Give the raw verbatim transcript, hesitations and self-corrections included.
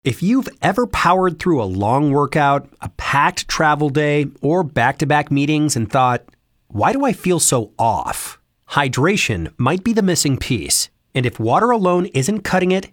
If you've ever powered through a long workout, a packed travel day, or back-to-back meetings and thought, why do I feel so off? Hydration might be the missing piece. And if water alone isn't cutting it,